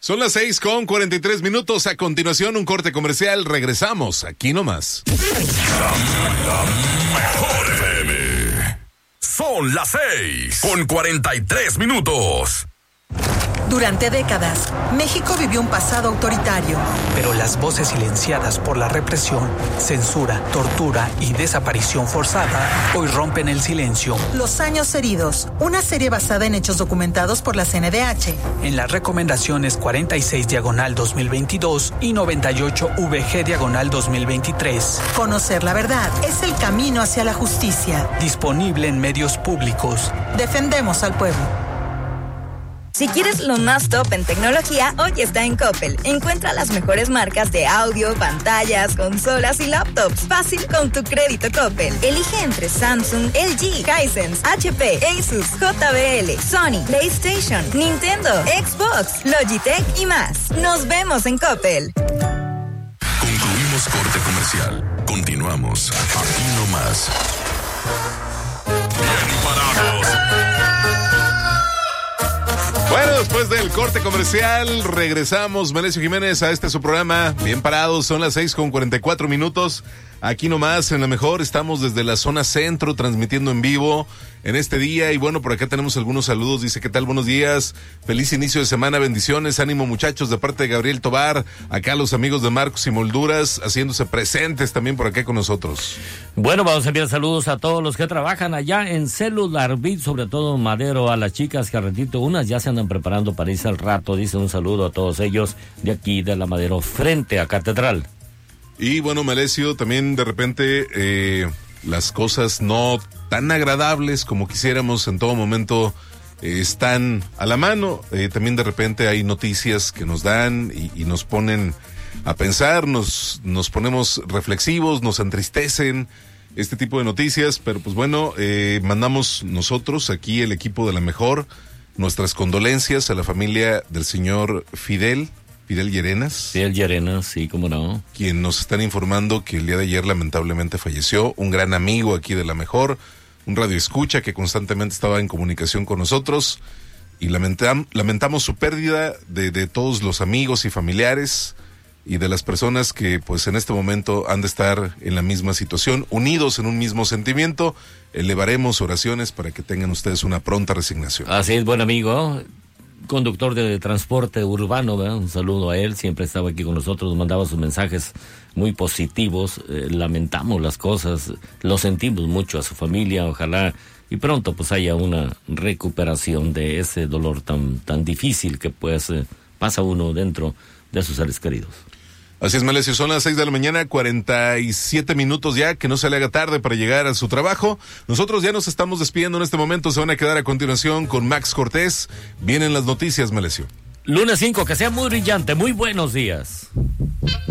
Son las 6:43. A continuación, un corte comercial. Regresamos aquí nomás. La mejor FM. Son las 6:43. Durante décadas, México vivió un pasado autoritario. Pero las voces silenciadas por la represión, censura, tortura y desaparición forzada hoy rompen el silencio. Los años heridos, una serie basada en hechos documentados por la CNDH. En las recomendaciones 46/2022 y 98/VG/2023. Conocer la verdad es el camino hacia la justicia. Disponible en medios públicos. Defendemos al pueblo. Si quieres lo más top en tecnología, hoy está en Coppel. Encuentra las mejores marcas de audio, pantallas, consolas y laptops. Fácil con tu crédito Coppel. Elige entre Samsung, LG, Hisense, HP, Asus, JBL, Sony, PlayStation, Nintendo, Xbox, Logitech y más. Nos vemos en Coppel. Concluimos corte comercial. Continuamos aquí nomás. Bien parados. Bueno, después del corte comercial, regresamos, Melesio Jiménez, a este su programa, Bien Parados. Son las 6:44. Aquí nomás, en la mejor, estamos desde la zona centro, transmitiendo en vivo en este día. Y bueno, por acá tenemos algunos saludos. Dice, ¿qué tal? Buenos días. Feliz inicio de semana, bendiciones. Ánimo, muchachos, de parte de Gabriel Tobar. Acá los amigos de Marcos y Molduras, haciéndose presentes también por acá con nosotros. Bueno, vamos a enviar saludos a todos los que trabajan allá en Cellular Beat, sobre todo Madero, a las chicas que al ratito, unas ya se andan preparando para irse al rato. Dice un saludo a todos ellos de aquí de la Madero, frente a Catedral. Y bueno, Melesio, también de repente las cosas no tan agradables como quisiéramos en todo momento están a la mano. También de repente hay noticias que nos dan y nos ponen a pensar, nos ponemos reflexivos, nos entristecen este tipo de noticias, pero pues bueno, mandamos nosotros aquí, el equipo de La Mejor, nuestras condolencias a la familia del señor Fidel Llerenas. Fidel Llerenas, sí, cómo no. Quien nos están informando que el día de ayer lamentablemente falleció, un gran amigo aquí de La Mejor, un radioescucha que constantemente estaba en comunicación con nosotros, y lamentamos su pérdida de todos los amigos y familiares y de las personas que pues en este momento han de estar en la misma situación, unidos en un mismo sentimiento. Elevaremos oraciones para que tengan ustedes una pronta resignación. Así es, buen amigo, conductor de transporte urbano, ¿verdad? Un saludo a él, siempre estaba aquí con nosotros, nos mandaba sus mensajes muy positivos. Lamentamos las cosas, lo sentimos mucho a su familia, ojalá y pronto pues haya una recuperación de ese dolor tan difícil que pues pasa uno dentro de sus seres queridos. Así es, Melesio, son las 6:47 ya, que no se le haga tarde para llegar a su trabajo. Nosotros ya nos estamos despidiendo en este momento, se van a quedar a continuación con Max Cortés. Vienen las noticias, Melesio. Lunes 5, que sea muy brillante, muy buenos días.